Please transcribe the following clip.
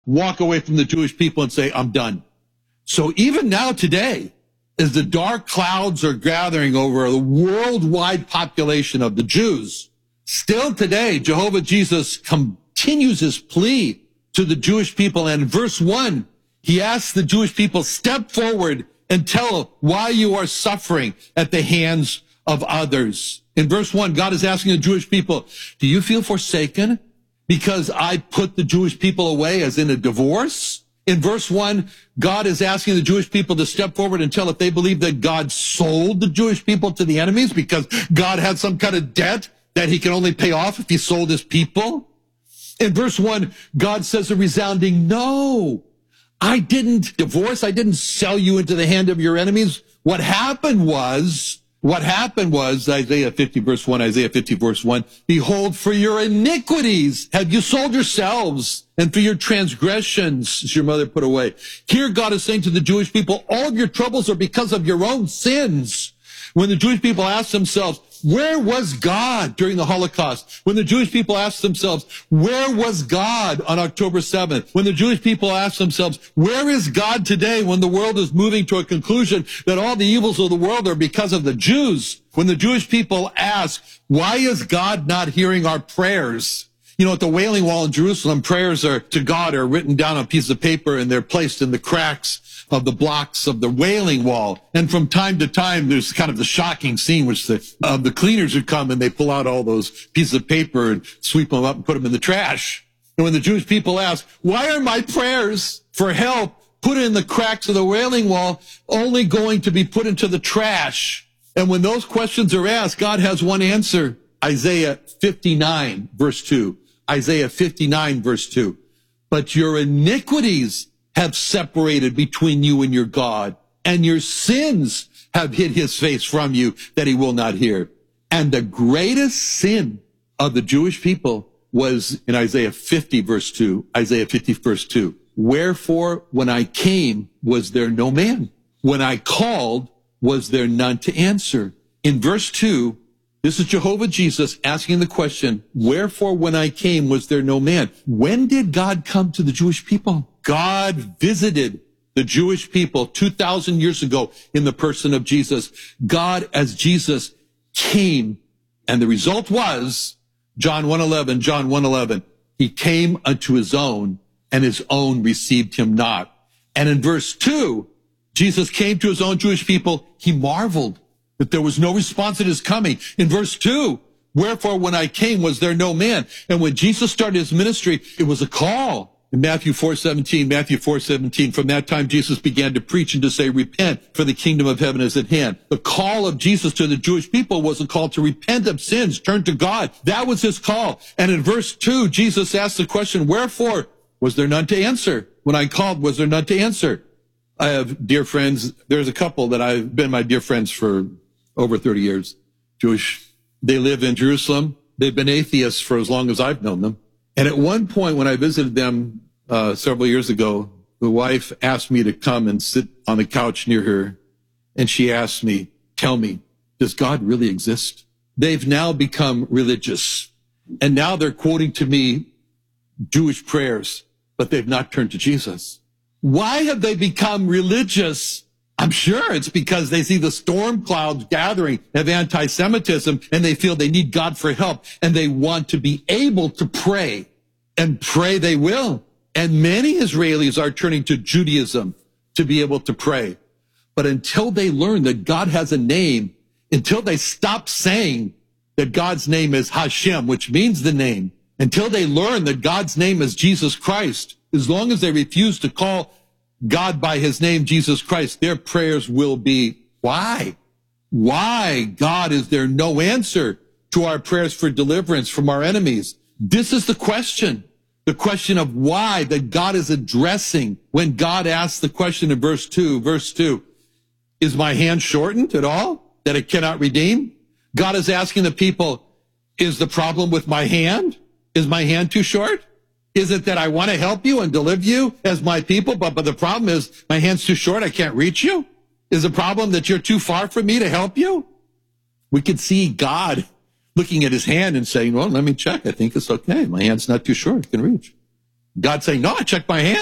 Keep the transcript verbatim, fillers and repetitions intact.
walk away from the Jewish people and say, I'm done. So even now today, as the dark clouds are gathering over the worldwide population of the Jews, still today, Jehovah Jesus continues his plea to the Jewish people. And in verse one, he asks the Jewish people, step forward and tell why you are suffering at the hands of others. In verse one, God is asking the Jewish people, do you feel forsaken because I put the Jewish people away, as in a divorce? In verse one, God is asking the Jewish people to step forward and tell if they believe that God sold the Jewish people to the enemies because God had some kind of debt that he can only pay off if he sold his people. In verse one, God says a resounding no. I didn't divorce. I didn't sell you into the hand of your enemies. What happened was, what happened was, Isaiah fifty verse one, Isaiah fifty verse one, behold, for your iniquities have you sold yourselves, and for your transgressions is your mother put away. Here God is saying to the Jewish people, all of your troubles are because of your own sins. When the Jewish people ask themselves, where was God during the Holocaust? When the Jewish people asked themselves, where was God on October seventh? When the Jewish people asked themselves, where is God today when the world is moving to a conclusion that all the evils of the world are because of the Jews? When the Jewish people ask, why is God not hearing our prayers? You know, at the Wailing Wall in Jerusalem, prayers are to God are written down on a piece of paper and they're placed in the cracks of the blocks of the Wailing Wall. And from time to time, there's kind of the shocking scene, which the, uh, the cleaners would come and they pull out all those pieces of paper and sweep them up and put them in the trash. And when the Jewish people ask, why are my prayers for help put in the cracks of the Wailing Wall only going to be put into the trash? And when those questions are asked, God has one answer. Isaiah fifty-nine, verse two. Isaiah fifty-nine, verse two. But your iniquities have separated between you and your God, and your sins have hid his face from you that he will not hear. And the greatest sin of the Jewish people was in Isaiah fifty, verse two, Isaiah fifty, verse two. Wherefore, when I came, was there no man? When I called, was there none to answer? In verse two, this is Jehovah Jesus asking the question, wherefore when I came was there no man? When did God come to the Jewish people? God visited the Jewish people two thousand years ago in the person of Jesus. God, as Jesus, came, and the result was, John one eleven, John one eleven, he came unto his own, and his own received him not. And in verse two, Jesus came to his own Jewish people, he marveled that there was no response at his coming. In verse two, wherefore when I came was there no man? And when Jesus started his ministry, it was a call. In Matthew four seventeen, Matthew four seventeen, from that time Jesus began to preach and to say, repent, for the kingdom of heaven is at hand. The call of Jesus to the Jewish people was a call to repent of sins, turn to God. That was his call. And in verse two, Jesus asked the question, wherefore was there none to answer? When I called, was there none to answer? I have dear friends. There's a couple that I've been my dear friends for over thirty years, Jewish. They live in Jerusalem. They've been atheists for as long as I've known them. And at one point when I visited them uh, several years ago, the wife asked me to come and sit on the couch near her. And she asked me, tell me, does God really exist? They've now become religious. And now they're quoting to me Jewish prayers, but they've not turned to Jesus. Why have they become religious? I'm sure it's because they see the storm clouds gathering of anti-Semitism and they feel they need God for help and they want to be able to pray, and pray they will. And many Israelis are turning to Judaism to be able to pray. But until they learn that God has a name, until they stop saying that God's name is Hashem, which means the name, until they learn that God's name is Jesus Christ, as long as they refuse to call God by his name, Jesus Christ, their prayers will be, why? Why, God, is there no answer to our prayers for deliverance from our enemies? This is the question, the question of why that God is addressing when God asks the question in verse two, verse two, is my hand shortened at all that it cannot redeem? God is asking the people, is the problem with my hand? Is my hand too short? Is it that I want to help you and deliver you as my people, but, but the problem is my hand's too short, I can't reach you? Is the problem that you're too far from me to help you? We could see God looking at his hand and saying, well, let me check. I think it's okay. My hand's not too short, I can reach. God saying, no, I checked my hands.